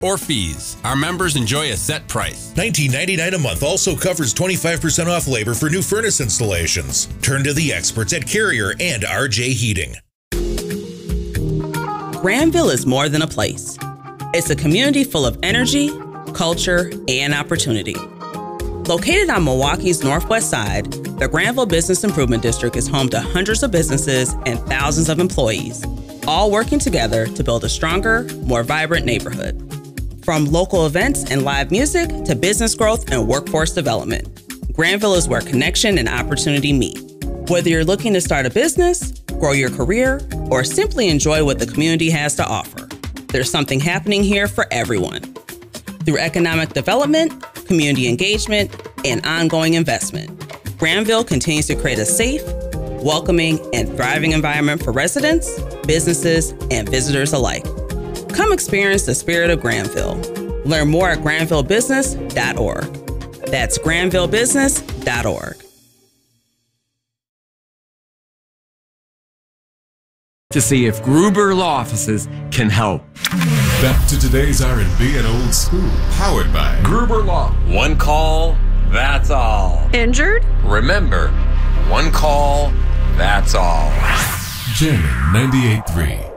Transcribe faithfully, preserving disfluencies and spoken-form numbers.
or fees. Our members enjoy a set price. nineteen ninety-nine dollars a month also covers twenty-five percent off labor for new furnace installations. Turn to the experts at Carrier and R J Heating. Granville is more than a place. It's a community full of energy, culture, and opportunity. Located on Milwaukee's northwest side, the Granville Business Improvement District is home to hundreds of businesses and thousands of employees, all working together to build a stronger, more vibrant neighborhood. From local events and live music to business growth and workforce development, Granville is where connection and opportunity meet. Whether you're looking to start a business, grow your career, or simply enjoy what the community has to offer, there's something happening here for everyone. Through economic development, community engagement, and ongoing investment, Granville continues to create a safe, welcoming, and thriving environment for residents, businesses, and visitors alike. Come experience the spirit of Granville. Learn more at granville business dot org. That's granville business dot org. To see if Gruber Law Offices can help. Back to today's R and B and Old School, powered by Gruber Law. One call, that's all. Injured? Remember, one call, that's all. Jamming ninety-eight point three.